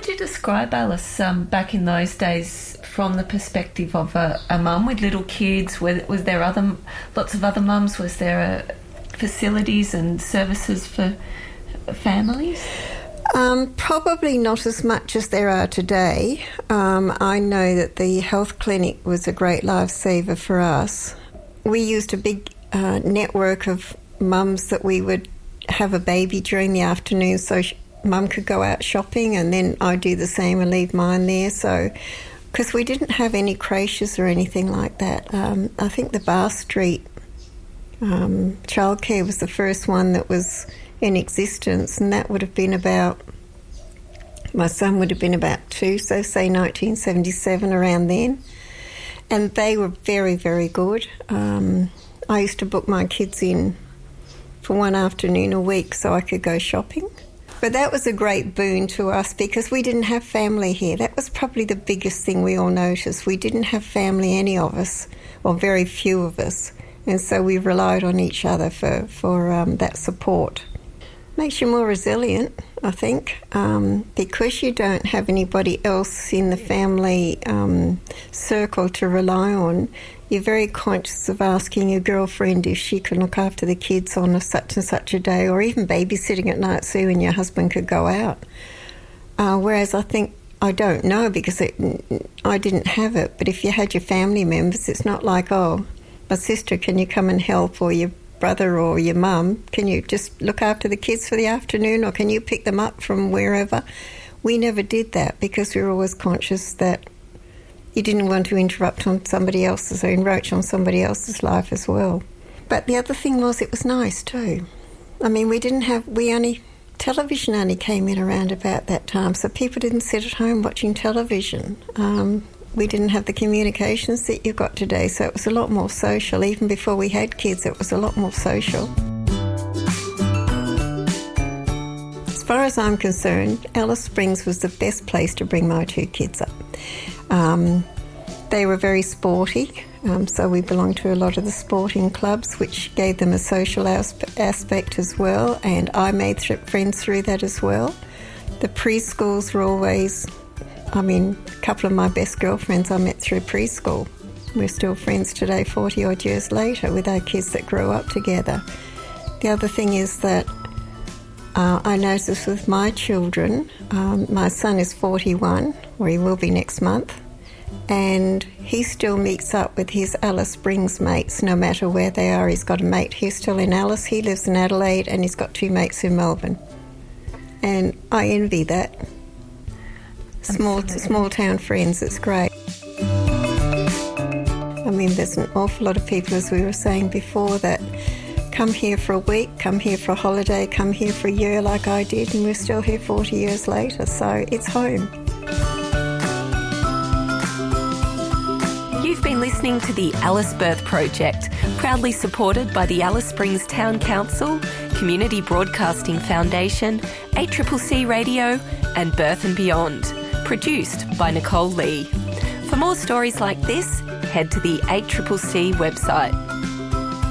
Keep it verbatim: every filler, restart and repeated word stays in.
would you describe, Alice, um, back in those days from the perspective of a, a mum with little kids? Was, was there other lots of other mums? Was there uh, facilities and services for families? Um, probably not as much as there are today. Um, I know that the health clinic was a great lifesaver for us. We used a big uh, network of mums that we would have a baby during the afternoon so sh- mum could go out shopping, and then I'd do the same and leave mine there. So, because we didn't have any creches or anything like that. Um, I think the Bar Street um, childcare was the first one that was in existence, and that would have been about, my son would have been about two, so say nineteen seventy-seven, around then. And they were very, very good. Um, I used to book my kids in for one afternoon a week so I could go shopping. But that was a great boon to us because we didn't have family here. That was probably the biggest thing we all noticed. We didn't have family, any of us, or very few of us. And so we relied on each other for, for um, that support. Makes you more resilient, I think, um, because you don't have anybody else in the family um, circle to rely on. You're very conscious of asking your girlfriend if she can look after the kids on a such and such a day, or even babysitting at night so when your husband could go out. Uh, whereas I think, I don't know because it, I didn't have it, but if you had your family members, it's not like, oh, my sister, can you come and help, or your brother or your mum, can you just look after the kids for the afternoon, or can you pick them up from wherever? We never did that because we were always conscious that you didn't want to interrupt on somebody else's or encroach on somebody else's life as well. But the other thing was, it was nice too. I mean, we didn't have, we only, television only came in around about that time, so people didn't sit at home watching television. Um, we didn't have the communications that you've got today, so it was a lot more social. Even before we had kids, it was a lot more social. As far as I'm concerned, Alice Springs was the best place to bring my two kids up. Um, they were very sporty, um, so we belonged to a lot of the sporting clubs, which gave them a social aspe- aspect as well, and I made th- friends through that as well. The preschools were always, I mean, a couple of my best girlfriends I met through preschool. We're still friends today, forty odd years later, with our kids that grew up together. The other thing is that uh, I noticed with my children, um, my son is forty-one, or he will be next month, and he still meets up with his Alice Springs mates no matter where they are. He's got a mate here still in Alice, he lives in Adelaide, and he's got two mates in Melbourne. And I envy that. Small, small town friends, it's great. I mean, there's an awful lot of people, as we were saying before, that come here for a week, come here for a holiday, come here for a year like I did, and we're still here forty years later, so it's home. You've been listening to the Alice Birth Project, proudly supported by the Alice Springs Town Council, Community Broadcasting Foundation, A C C C Radio and Birth and Beyond. Produced by Nicole Lee. For more stories like this, head to the A C C C website.